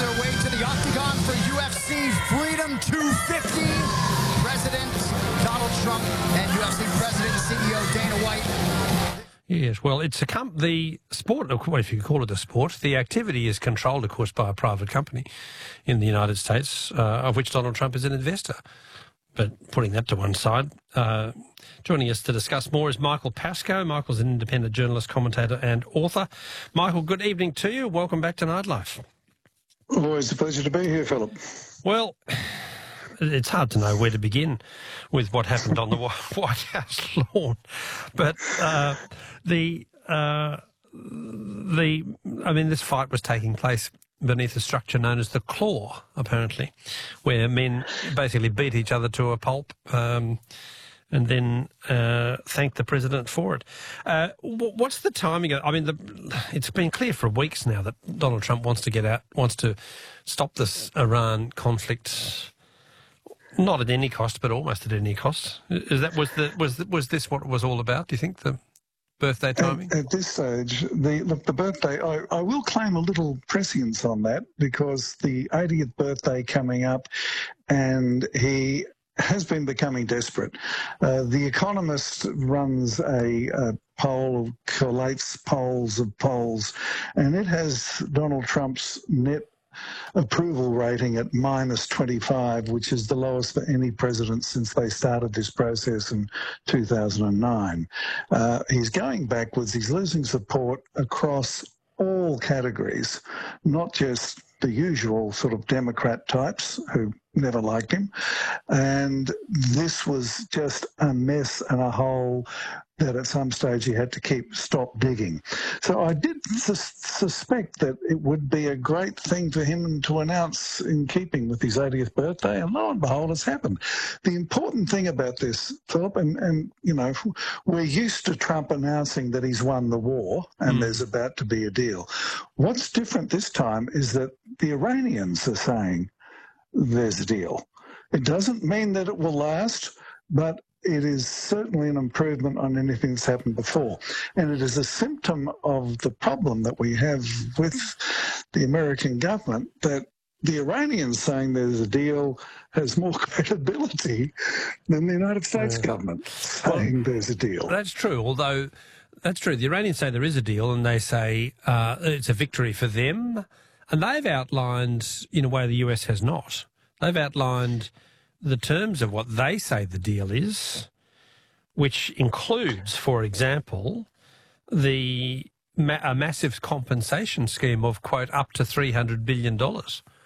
their way to the octagon for UFC Freedom 250. President Donald Trump and UFC President and CEO Dana White. Yes, well, it's the sport, well, if you could call it a sport, the activity is controlled, of course, by a private company in the United States, of which Donald Trump is an investor. But putting that to one side, joining us to discuss more is Michael Pascoe. Michael's an independent journalist, commentator and author. Michael, good evening to you. Welcome back to Nightlife. Always a pleasure to be here, Philip. Well, it's hard to know where to begin with what happened on the White House lawn. But this fight was taking place beneath a structure known as the Claw, apparently, where men basically beat each other to a pulp and then thanked the president for it. What's the timing? I mean, it's been clear for weeks now that Donald Trump wants to stop this Iran conflict, not at any cost, but almost at any cost. Was this what it was all about? Do you think, the birthday timing? At this stage, the birthday, I will claim a little prescience on that, because the 80th birthday coming up, and he has been becoming desperate. The Economist runs a poll, collates polls of polls, and it has Donald Trump's net approval rating at -25, which is the lowest for any president since they started this process in 2009. He's going backwards. He's losing support across all categories, not just the usual sort of Democrat types who never liked him. And this was just a mess and a hole that at some stage he had to stop digging. So I did suspect that it would be a great thing for him to announce in keeping with his 80th birthday, and lo and behold, it's happened. The important thing about this, Philip, and you know, we're used to Trump announcing that he's won the war and there's about to be a deal. What's different this time is that the Iranians are saying there's a deal. It doesn't mean that it will last, but it is certainly an improvement on anything that's happened before. And it is a symptom of the problem that we have with the American government, that the Iranians saying there's a deal has more credibility than the United States government saying there's a deal. That's true, although that's true. The Iranians say there is a deal, and they say it's a victory for them. And they've outlined, in a way the US has not, they've outlined the terms of what they say the deal is, which includes, for example, a massive compensation scheme of, quote, up to $300 billion